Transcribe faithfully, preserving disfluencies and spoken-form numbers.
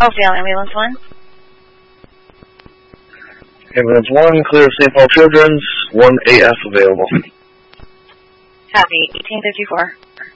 Oakdale, Ambulance one. Ambulance one, clear Saint Paul Children's, one A F available. Copy, eighteen fifty-four.